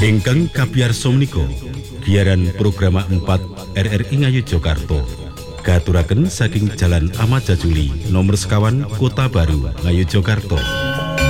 Ingkang kapiyarsa menika giaran program 4 RRI Ngayogyakarta katuraken saking Jalan Ahmad Jajuli nomor sekawan Kota Baru Ngayogyakarta.